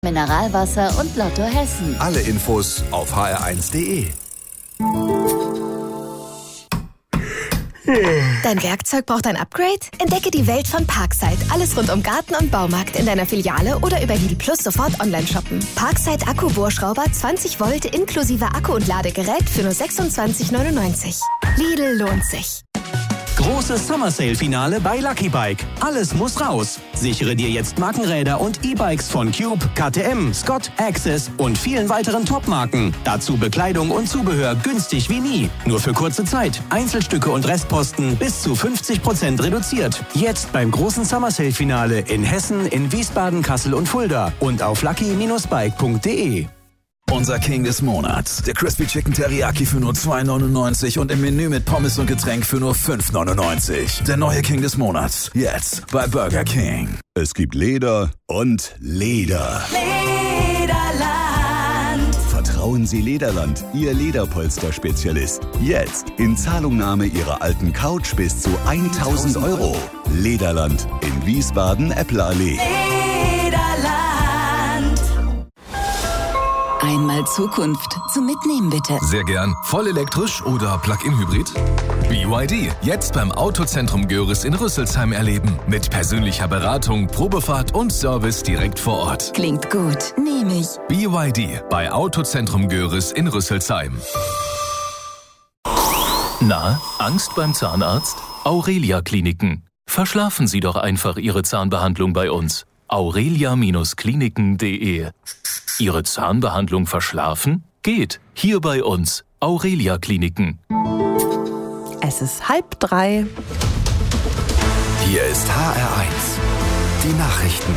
Mineralwasser und Lotto Hessen. Alle Infos auf hr1.de. Dein Werkzeug braucht ein Upgrade? Entdecke die Welt von Parkside. Alles rund um Garten und Baumarkt in deiner Filiale oder über Lidl Plus sofort online shoppen. Parkside Akku-Bohrschrauber 20 Volt inklusive Akku und Ladegerät für nur 26,99. Lidl lohnt sich. Großes Summer Sale Finale bei Lucky Bike. Alles muss raus. Sichere dir jetzt Markenräder und E-Bikes von Cube, KTM, Scott, Access und vielen weiteren Top-Marken. Dazu Bekleidung und Zubehör günstig wie nie. Nur für kurze Zeit. Einzelstücke und Restposten bis zu 50% reduziert. Jetzt beim großen Summer Sale Finale in Hessen, in Wiesbaden, Kassel und Fulda und auf lucky-bike.de. Unser King des Monats. Der Crispy Chicken Teriyaki für nur 2,99 und im Menü mit Pommes und Getränk für nur 5,99. Der neue King des Monats. Jetzt bei Burger King. Es gibt Leder und Leder. Lederland. Vertrauen Sie Lederland, Ihr Lederpolster-Spezialist. Jetzt in Zahlungnahme Ihrer alten Couch bis zu 1.000 Euro. Lederland in Wiesbaden, Äpplerallee. Lederland. Einmal Zukunft zum Mitnehmen, bitte. Sehr gern. Voll elektrisch oder Plug-in-Hybrid? BYD. Jetzt beim Autozentrum Görres in Rüsselsheim erleben. Mit persönlicher Beratung, Probefahrt und Service direkt vor Ort. Klingt gut. Nehme ich. BYD bei Autozentrum Görres in Rüsselsheim. Na, Angst beim Zahnarzt? Aurelia Kliniken. Verschlafen Sie doch einfach Ihre Zahnbehandlung bei uns. aurelia-kliniken.de. Ihre Zahnbehandlung verschlafen? Geht. Hier bei uns. Aurelia Kliniken. Es ist 2:30. Hier ist HR1. Die Nachrichten.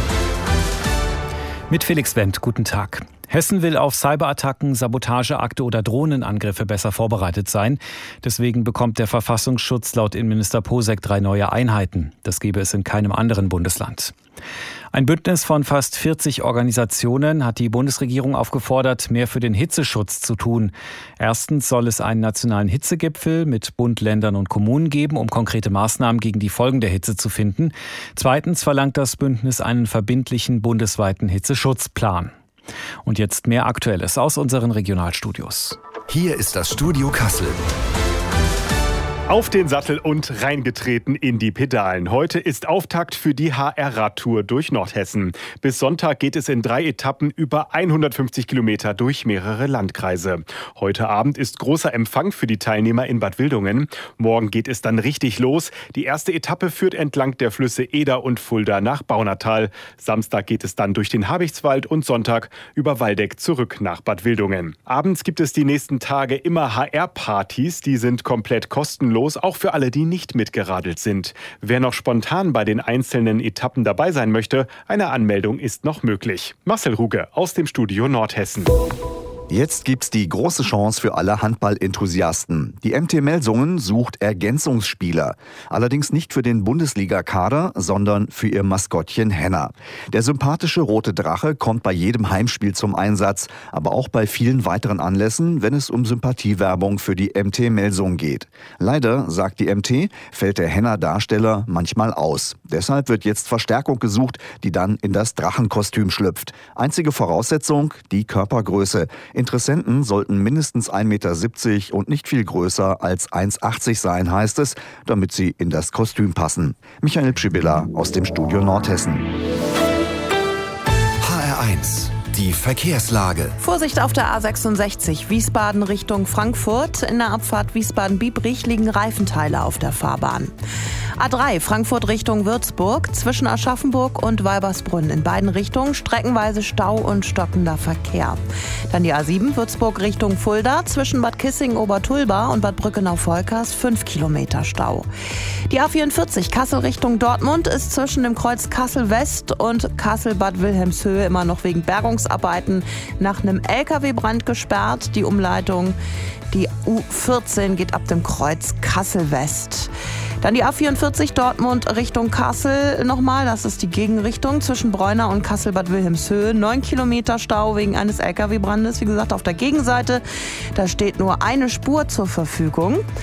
Mit Felix Wendt, guten Tag. Hessen will auf Cyberattacken, Sabotageakte oder Drohnenangriffe besser vorbereitet sein. Deswegen bekommt der Verfassungsschutz laut Innenminister Posek 3 neue Einheiten. Das gäbe es in keinem anderen Bundesland. Ein Bündnis von fast 40 Organisationen hat die Bundesregierung aufgefordert, mehr für den Hitzeschutz zu tun. Erstens soll es einen nationalen Hitzegipfel mit Bund, Ländern und Kommunen geben, um konkrete Maßnahmen gegen die Folgen der Hitze zu finden. Zweitens verlangt das Bündnis einen verbindlichen bundesweiten Hitzeschutzplan. Und jetzt mehr Aktuelles aus unseren Regionalstudios. Hier ist das Studio Kassel. Auf den Sattel und reingetreten in die Pedalen. Heute ist Auftakt für die HR-Radtour durch Nordhessen. Bis Sonntag geht es in 3 Etappen über 150 Kilometer durch mehrere Landkreise. Heute Abend ist großer Empfang für die Teilnehmer in Bad Wildungen. Morgen geht es dann richtig los. Die erste Etappe führt entlang der Flüsse Eder und Fulda nach Baunatal. Samstag geht es dann durch den Habichtswald und Sonntag über Waldeck zurück nach Bad Wildungen. Abends gibt es die nächsten Tage immer HR-Partys. Die sind komplett kostenlos. Auch für alle, die nicht mitgeradelt sind. Wer noch spontan bei den einzelnen Etappen dabei sein möchte, eine Anmeldung ist noch möglich. Marcel Ruge aus dem Studio Nordhessen. Jetzt gibt's die große Chance für alle Handball-Enthusiasten. Die MT Melsungen sucht Ergänzungsspieler. Allerdings nicht für den Bundesliga-Kader, sondern für ihr Maskottchen Henna. Der sympathische rote Drache kommt bei jedem Heimspiel zum Einsatz, aber auch bei vielen weiteren Anlässen, wenn es um Sympathiewerbung für die MT Melsungen geht. Leider, sagt die MT, fällt der Henna-Darsteller manchmal aus. Deshalb wird jetzt Verstärkung gesucht, die dann in das Drachenkostüm schlüpft. Einzige Voraussetzung, die Körpergröße. Interessenten sollten mindestens 1,70 Meter und nicht viel größer als 1,80 sein, heißt es, damit sie in das Kostüm passen. Michael Pschibilla aus dem Studio Nordhessen. HR1. Die Verkehrslage. Vorsicht auf der A66 Wiesbaden Richtung Frankfurt. In der Abfahrt Wiesbaden-Biebrich liegen Reifenteile auf der Fahrbahn. A3 Frankfurt Richtung Würzburg zwischen Aschaffenburg und Weibersbrunn. In beiden Richtungen streckenweise Stau und stockender Verkehr. Dann die A7 Würzburg Richtung Fulda zwischen Bad Kissingen-Obertulba und Bad Brückenau-Volkers 5 Kilometer Stau. Die A44 Kassel Richtung Dortmund ist zwischen dem Kreuz Kassel West und Kassel-Bad Wilhelmshöhe immer noch wegen Bergungsarbeiten nach einem LKW-Brand gesperrt. Die Umleitung, die U14 geht ab dem Kreuz Kassel West. Dann die A44 Dortmund Richtung Kassel nochmal. Das ist die Gegenrichtung zwischen Bräuna und Kassel-Bad Wilhelmshöhe. 9 Kilometer Stau wegen eines LKW-Brandes. Wie gesagt, auf der Gegenseite, da steht nur eine Spur zur Verfügung.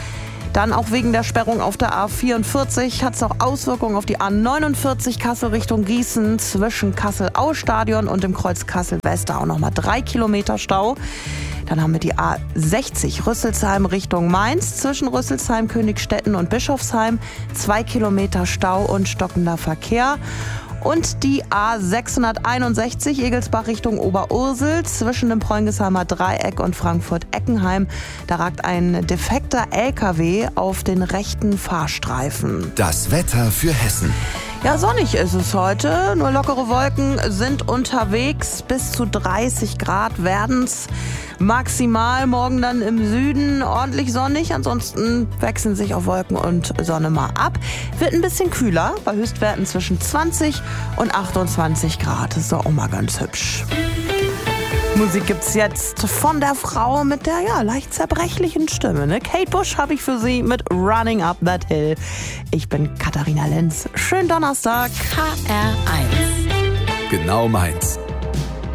Dann auch wegen der Sperrung auf der A44 hat es auch Auswirkungen auf die A49 Kassel Richtung Gießen zwischen Kassel-Aue-Stadion und dem Kreuz Kassel-West. Da auch nochmal 3 Kilometer Stau. Dann haben wir die A60 Rüsselsheim Richtung Mainz zwischen Rüsselsheim, Königstetten und Bischofsheim. 2 Kilometer Stau und stockender Verkehr. Und die A661 Egelsbach Richtung Oberursel zwischen dem Preungesheimer Dreieck und Frankfurt-Eckenheim. Da ragt ein defekter LKW auf den rechten Fahrstreifen. Das Wetter für Hessen. Ja, sonnig ist es heute. Nur lockere Wolken sind unterwegs. Bis zu 30 Grad werden's. Maximal morgen dann im Süden ordentlich sonnig. Ansonsten wechseln sich auch Wolken und Sonne mal ab. Wird ein bisschen kühler, bei Höchstwerten zwischen 20 und 28 Grad. Das ist doch auch mal ganz hübsch. Musik gibt's jetzt von der Frau mit der leicht zerbrechlichen Stimme. Ne? Kate Bush habe ich für Sie mit Running Up That Hill. Ich bin Katharina Lenz. Schönen Donnerstag. HR1. Genau meins.